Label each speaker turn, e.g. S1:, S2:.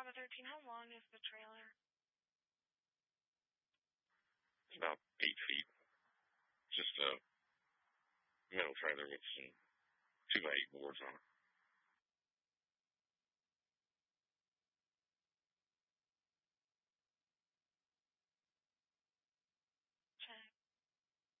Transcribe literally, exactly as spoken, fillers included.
S1: Bravo thirteen, how long is the trailer?
S2: It's about eight feet. Just a metal trailer with some two by eight boards on it.